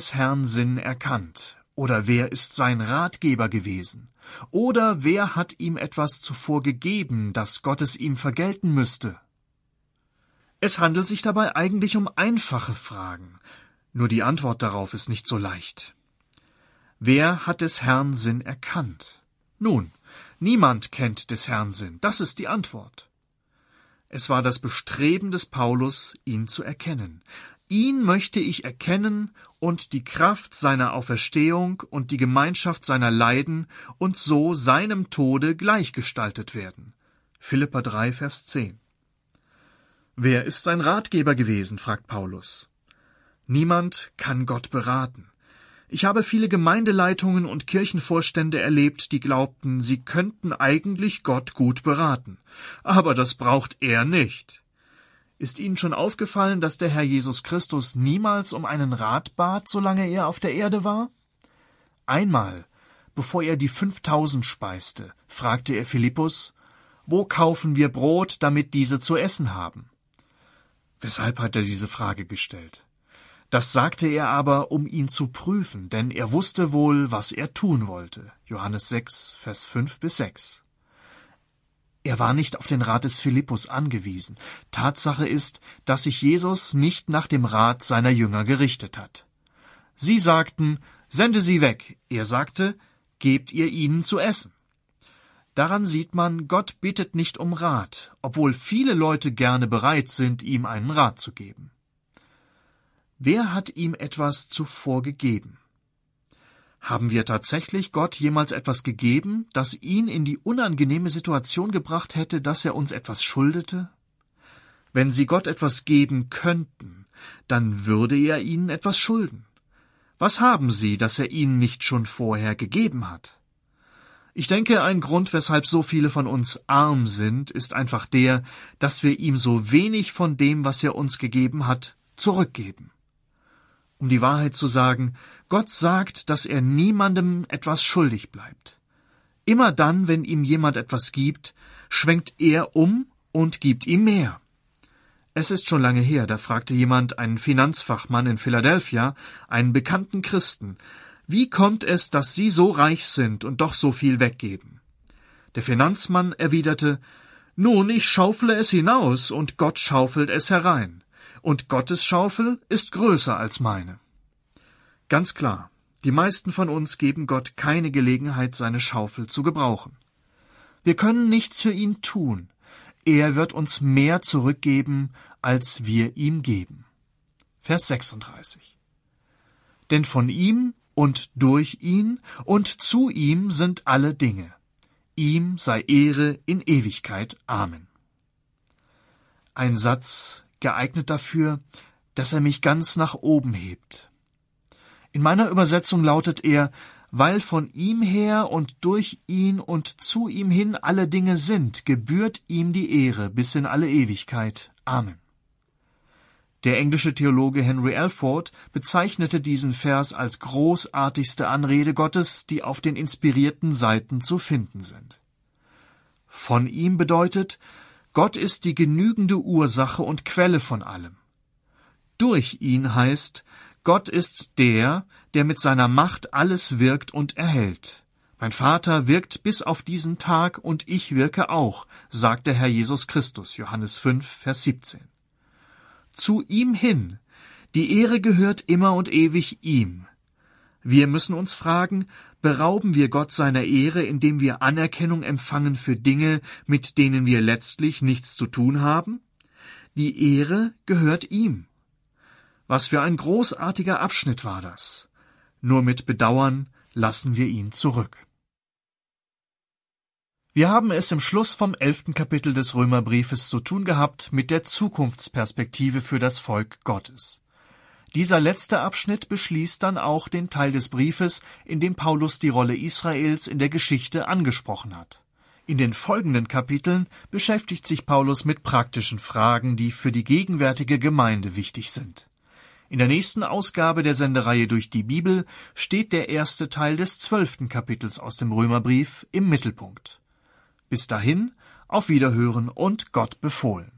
des Herrn Sinn erkannt? Oder wer ist sein Ratgeber gewesen? Oder wer hat ihm etwas zuvor gegeben, dass Gott es ihm vergelten müsste? Es handelt sich dabei eigentlich um einfache Fragen, nur die Antwort darauf ist nicht so leicht. Wer hat des Herrn Sinn erkannt? Nun, niemand kennt des Herrn Sinn, das ist die Antwort. Es war das Bestreben des Paulus, ihn zu erkennen. Ihn möchte ich erkennen und die Kraft seiner Auferstehung und die Gemeinschaft seiner Leiden und so seinem Tode gleichgestaltet werden. Philipper 3, Vers 10. Wer ist sein Ratgeber gewesen, fragt Paulus. Niemand kann Gott beraten. Ich habe viele Gemeindeleitungen und Kirchenvorstände erlebt, die glaubten, sie könnten eigentlich Gott gut beraten. Aber das braucht er nicht. Ist Ihnen schon aufgefallen, dass der Herr Jesus Christus niemals um einen Rat bat, solange er auf der Erde war? Einmal, bevor er die 5000 speiste, fragte er Philippus, wo kaufen wir Brot, damit diese zu essen haben? Weshalb hat er diese Frage gestellt? Das sagte er aber, um ihn zu prüfen, denn er wusste wohl, was er tun wollte. Johannes 6, Vers 5-6. Er war nicht auf den Rat des Philippus angewiesen. Tatsache ist, dass sich Jesus nicht nach dem Rat seiner Jünger gerichtet hat. Sie sagten, sende sie weg. Er sagte, gebt ihr ihnen zu essen. Daran sieht man, Gott bittet nicht um Rat, obwohl viele Leute gerne bereit sind, ihm einen Rat zu geben. Wer hat ihm etwas zuvor gegeben? Haben wir tatsächlich Gott jemals etwas gegeben, das ihn in die unangenehme Situation gebracht hätte, dass er uns etwas schuldete? Wenn Sie Gott etwas geben könnten, dann würde er Ihnen etwas schulden. Was haben Sie, das er Ihnen nicht schon vorher gegeben hat? Ich denke, ein Grund, weshalb so viele von uns arm sind, ist einfach der, dass wir ihm so wenig von dem, was er uns gegeben hat, zurückgeben. Um die Wahrheit zu sagen, Gott sagt, dass er niemandem etwas schuldig bleibt. Immer dann, wenn ihm jemand etwas gibt, schwenkt er um und gibt ihm mehr. Es ist schon lange her, da fragte jemand einen Finanzfachmann in Philadelphia, einen bekannten Christen, wie kommt es, dass Sie so reich sind und doch so viel weggeben? Der Finanzmann erwiderte, nun, ich schaufle es hinaus und Gott schaufelt es herein. Und Gottes Schaufel ist größer als meine. Ganz klar, die meisten von uns geben Gott keine Gelegenheit, seine Schaufel zu gebrauchen. Wir können nichts für ihn tun. Er wird uns mehr zurückgeben, als wir ihm geben. Vers 36. Denn von ihm und durch ihn und zu ihm sind alle Dinge. Ihm sei Ehre in Ewigkeit. Amen. Ein Satz, geeignet dafür, dass er mich ganz nach oben hebt. In meiner Übersetzung lautet er, weil von ihm her und durch ihn und zu ihm hin alle Dinge sind, gebührt ihm die Ehre bis in alle Ewigkeit. Amen. Der englische Theologe Henry Alford bezeichnete diesen Vers als großartigste Anrede Gottes, die auf den inspirierten Seiten zu finden sind. Von ihm bedeutet, Gott ist die genügende Ursache und Quelle von allem. Durch ihn heißt, Gott ist der, der mit seiner Macht alles wirkt und erhält. Mein Vater wirkt bis auf diesen Tag und ich wirke auch, sagt der Herr Jesus Christus, Johannes 5, Vers 17. Zu ihm hin, die Ehre gehört immer und ewig ihm. Wir müssen uns fragen, berauben wir Gott seiner Ehre, indem wir Anerkennung empfangen für Dinge, mit denen wir letztlich nichts zu tun haben? Die Ehre gehört ihm. Was für ein großartiger Abschnitt war das. Nur mit Bedauern lassen wir ihn zurück. Wir haben es im Schluss vom 11. Kapitel des Römerbriefes zu tun gehabt mit der Zukunftsperspektive für das Volk Gottes. Dieser letzte Abschnitt beschließt dann auch den Teil des Briefes, in dem Paulus die Rolle Israels in der Geschichte angesprochen hat. In den folgenden Kapiteln beschäftigt sich Paulus mit praktischen Fragen, die für die gegenwärtige Gemeinde wichtig sind. In der nächsten Ausgabe der Sendereihe durch die Bibel steht der erste Teil des 12. Kapitels aus dem Römerbrief im Mittelpunkt. Bis dahin, auf Wiederhören und Gott befohlen.